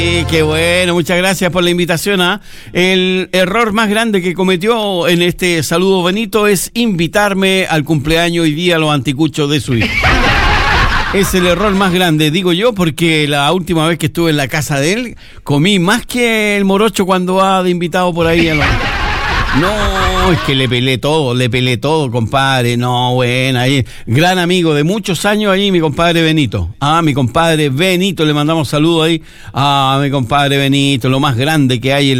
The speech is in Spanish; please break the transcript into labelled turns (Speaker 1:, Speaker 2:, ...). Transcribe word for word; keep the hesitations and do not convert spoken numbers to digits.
Speaker 1: Sí, qué bueno, muchas gracias por la invitación. ¿eh? El error más grande que cometió en este saludo Benito es invitarme al cumpleaños hoy día a los anticuchos de su hijo. Es el error más grande, digo yo, porque la última vez que estuve en la casa de él, comí más que el morocho cuando va de invitado por ahí. A los... No, es que le pelé todo, le pelé todo, compadre. No, bueno, ahí, gran amigo de muchos años ahí, mi compadre Benito. Ah, mi compadre Benito, le mandamos saludos ahí. Ah, mi compadre Benito, lo más grande que hay en